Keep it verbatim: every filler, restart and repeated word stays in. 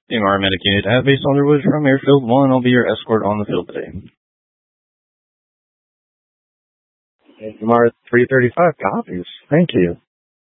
Team R Medic Unit at Base Underwood from Airfield one. I'll be your escort on the field today. Team R three thirty-five copies. Thank you.